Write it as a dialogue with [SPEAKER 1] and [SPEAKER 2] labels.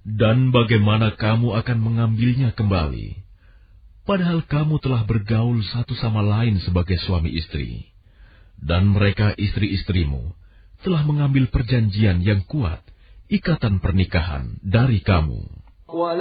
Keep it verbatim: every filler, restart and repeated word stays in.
[SPEAKER 1] Dan bagaimana kamu akan mengambilnya kembali, padahal kamu telah bergaul satu sama lain sebagai suami istri, dan mereka istri-istrimu telah mengambil perjanjian yang kuat, ikatan pernikahan dari kamu.